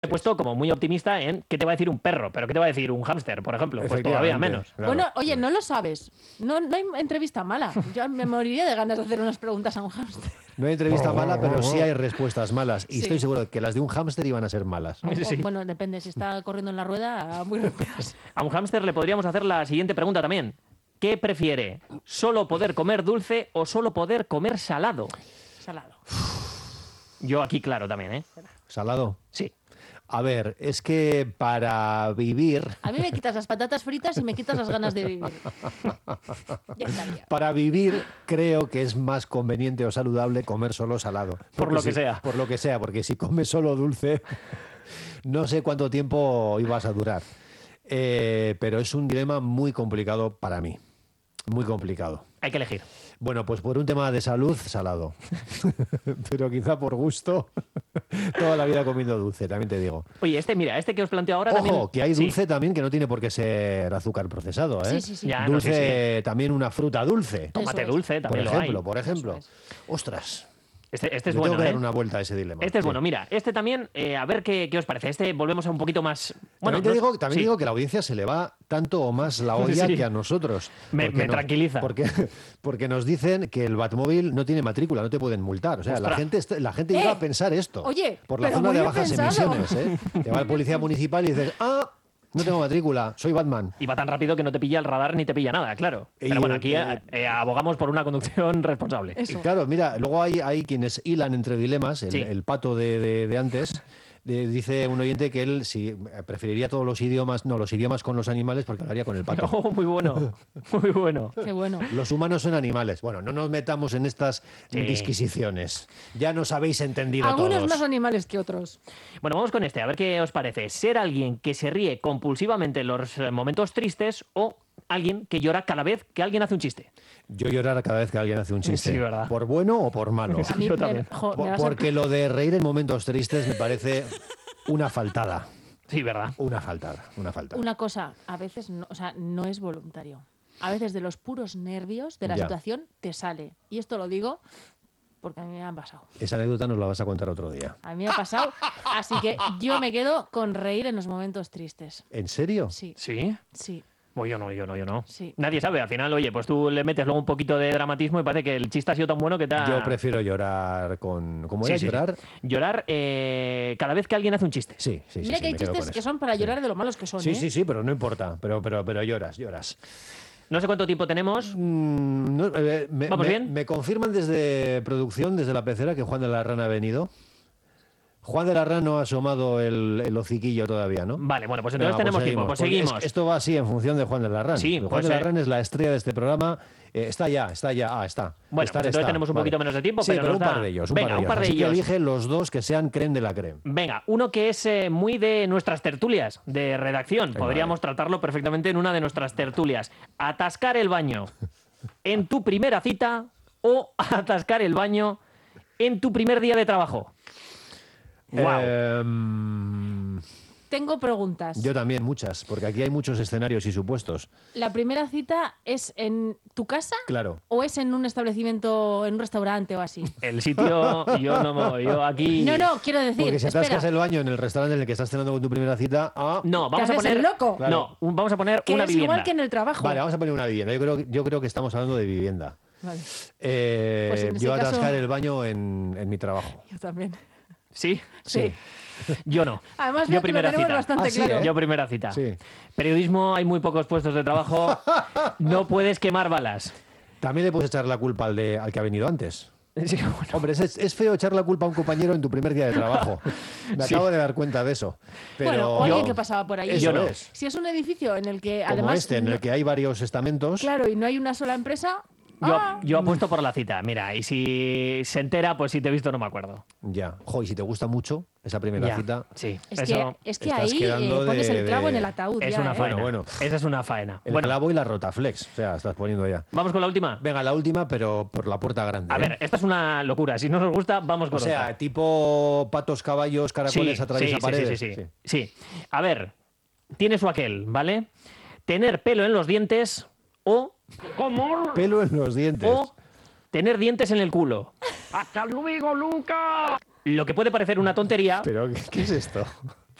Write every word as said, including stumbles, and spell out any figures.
he puesto como muy optimista en qué te va a decir un perro, pero qué te va a decir un hámster, por ejemplo, pues todavía menos. Claro. Bueno, oye, no lo sabes. No, no hay entrevista mala. Yo me moriría de ganas de hacer unas preguntas a un hámster. No hay entrevista mala, pero sí hay respuestas malas. Y Sí. estoy seguro de que las de un hámster iban a ser malas. O, Sí. bueno, depende. Si está corriendo en la rueda, muy rápido. A un hámster le podríamos hacer la siguiente pregunta también. ¿Qué prefiere? ¿Solo poder comer dulce o solo poder comer salado? Salado. Yo aquí claro también, ¿eh? ¿Salado? Sí. A ver, es que para vivir... A mí me quitas las patatas fritas y me quitas las ganas de vivir. Ya estaría. Para vivir creo que es más conveniente o saludable comer solo salado. Por Porque lo que si- sea. Por lo que sea, porque si comes solo dulce, no sé cuánto tiempo ibas a durar. Eh, pero es un dilema muy complicado para mí. Muy complicado. Hay que elegir. Bueno, pues por un tema de salud, salado. Pero quizá por gusto, toda la vida comiendo dulce, también te digo. Oye, este, mira, este que os planteo ahora Ojo, también... que hay Sí. dulce también que no tiene por qué ser azúcar procesado, ¿eh? Sí, sí, sí. Ya, no, Dulce, sí, también una fruta dulce. Tómate Eso es. dulce, Por también ejemplo, lo hay. por ejemplo. Eso Ostras. Este, este es Le bueno, tengo que dar ¿eh? una vuelta a ese dilema. Este es Sí. bueno, mira, este también, eh, a ver qué, qué os parece. Este volvemos a un poquito más... Bueno, también te no- digo, también sí. digo que la audiencia se le va tanto o más la olla Sí. que a nosotros. Me- Porque me nos- tranquiliza. Porque, porque nos dicen que el Batmóvil no tiene matrícula, no te pueden multar. O sea, la Ostras. gente, est- la gente Eh, llega a pensar esto. oye, por la pero zona muy de bien bajas pensado. emisiones, ¿eh? Te va el policía municipal y dices, ah, no tengo matrícula, soy Batman. Y va tan rápido que no te pilla el radar ni te pilla nada, claro. Y, Pero bueno, aquí eh, eh, eh, abogamos por una conducción responsable. Y claro, mira, luego hay, hay quienes hilan entre dilemas, el, Sí. el pato de, de- de antes. de- dice un oyente que él sí, preferiría todos los idiomas, no, los idiomas con los animales porque lo haría con el pato. Oh, muy bueno, muy bueno. Qué bueno. Los humanos son animales. Bueno, no nos metamos en estas Sí. disquisiciones. Ya nos habéis entendido Algunos todos. más animales que otros. Bueno, vamos con este, a ver qué os parece. ¿Ser alguien que se ríe compulsivamente en los eh, momentos tristes o alguien que llora cada vez que alguien hace un chiste? Yo llorar cada vez que alguien hace un chiste. Sí, ¿verdad? ¿Por bueno o por malo? A mí Yo me- también. jo, me Por- vas a- porque lo de reír en momentos tristes me parece una faltada. Sí, ¿verdad? Una faltada, una faltada. Una cosa, a veces no, o sea, no es voluntario. A veces de los puros nervios de la Ya. situación te sale. Y esto lo digo porque a mí me han pasado. Esa anécdota nos la vas a contar otro día. A mí me ha pasado. Así que yo me quedo con reír en los momentos tristes. ¿En serio? Sí, ¿Sí? sí. Pues yo no, yo no, yo no. Sí. Nadie sabe, al final, oye, pues tú le metes luego un poquito de dramatismo y parece que el chiste ha sido tan bueno que te ha... Yo prefiero llorar con... ¿Cómo Sí, es? sí, sí. ¿Llorar? Llorar eh, cada vez que alguien hace un chiste. Sí, sí, sí. Mira sí, que hay me quedo chistes con que eso. son para Sí. llorar de lo malos que son. Sí, ¿eh? sí, sí, pero no importa. Pero, pero, pero lloras, lloras. No sé cuánto tiempo tenemos. Mm, no, eh, me, ¿Vamos me- bien? me confirman desde producción, desde la pecera, que Juan de la Rana ha venido. Juan de la Rana no ha asomado el, el hociquillo todavía, ¿no? Vale, bueno, pues entonces Venga, tenemos tiempo, pues porque seguimos. es- esto va así en función de Juan de la Rana. Sí, Juan pues, de la eh, Rana es la estrella de este programa. Eh, está ya, está ya. Ah, está. Bueno, Estar pues entonces está. tenemos un poquito menos de tiempo, Sí, pero pero nos un da- par de ellos. Un Venga, par de un par de ellos. Así que ellos. elige los dos que sean creme de la creme. Venga, uno que es eh, muy de nuestras tertulias, de redacción. Podríamos tratarlo perfectamente en una de nuestras tertulias. Atascar el baño en tu primera cita o atascar el baño en tu primer día de trabajo. Guau. Em, Tengo preguntas. yo también, muchas, porque aquí hay muchos escenarios y supuestos. ¿La primera cita es en tu casa? Claro. ¿O es en un establecimiento, en un restaurante o así? El sitio, yo no, yo aquí. No, no, quiero decir. Porque si espera. atascas el baño en el restaurante en el que estás cenando con tu primera cita, ah, No, vamos a haces poner. el loco? No, un- vamos a poner Que una es vivienda. igual que en el trabajo. vale, vamos a poner una vivienda. Yo creo, yo creo que estamos hablando de vivienda. Vale, Eh, Pues en ese yo caso- atascar el baño en, en mi trabajo. yo también. ¿Sí? Sí. Yo no. Además, yo veo que lo primera tenemos cita. bastante Ah, sí, claro. ¿eh? Yo primera cita. Sí. Periodismo, hay muy pocos puestos de trabajo. No puedes quemar balas. También le puedes echar la culpa al, de, al que ha venido antes. Sí, bueno. Hombre, es, es feo echar la culpa a un compañero en tu primer día de trabajo. Me Sí. acabo de dar cuenta de eso. Pero Bueno, o alguien Yo- que pasaba por ahí. Eso Yo no. es. Si es un edificio en el que Como además. este, en no- el que hay varios estamentos. Claro, y no hay una sola empresa. Yo, ¡ah! yo apuesto por la cita. Mira, y si se entera, pues si te he visto no me acuerdo. Ya. Jo, y si te gusta mucho esa primera Ya, cita. Sí, Es eso que, es que estás ahí quedando eh, pones de- el clavo de- en el ataúd. es ya, una ¿eh? faena. Bueno, bueno. Esa es una faena. El Bueno, clavo y la rotaflex. O sea, estás poniendo ya. vamos con la última. Venga, la última, pero por la puerta grande. A ¿eh? ver, esta es una locura. Si no nos gusta, vamos con O sea, otra. tipo patos, caballos, caracoles, sí, atraviesa sí, paredes. Sí, sí, sí, sí. A ver, tiene su aquel, ¿vale? Tener pelo en los dientes o, Pelo en los dientes. o tener dientes en el culo. ¡Hasta luego, Luca! Lo que puede parecer una tontería, Pero, ¿qué, qué es esto?